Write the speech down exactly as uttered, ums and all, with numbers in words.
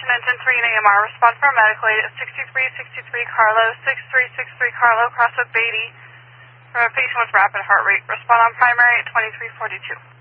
station, engine three and A M R. Respond for a medical aid at sixty-three sixty-three Carlo, six three six three Carlo, Crossroad Beatty, for a patient with rapid heart rate. Respond on primary at twenty-three forty-two.